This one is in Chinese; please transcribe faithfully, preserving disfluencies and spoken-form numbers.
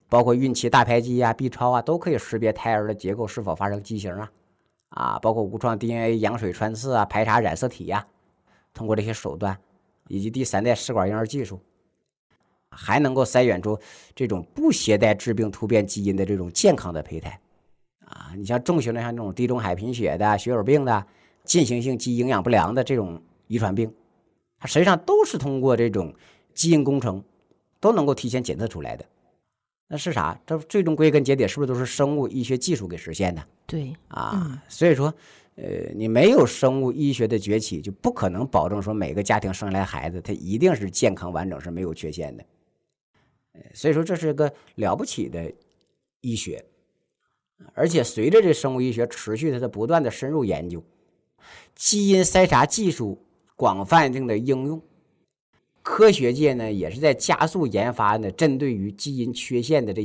包括孕期大排畸啊、B 超啊，都可以识别胎儿的结构是否发生畸形啊，啊，包括无创 D N A、羊水穿刺啊、排查染色体呀、啊，通过这些手段，以及第三代试管婴儿技术，还能够筛选出这种不携带致病突变基因的这种健康的胚胎啊。你像重型的，像这种地中海贫血的、血友病的、进行性肌营养不良的这种遗传病，它实际上都是通过这种基因工程都能够提前检测出来的。那是啥？这最终归根结底是不是都是生物医学技术给实现的？ 对啊、 嗯， 所以说，呃，你没有生物医学的崛起，就不可能保证说每个家庭生下来孩子他一定是健康完整，是没有缺陷的。呃所以说，这是个了不起的医学，而且随着这生物医学持续它的不断的深入研究，基因筛查技术广泛性的应用。科学界呢也是在加速研发呢，针对于基因缺陷的这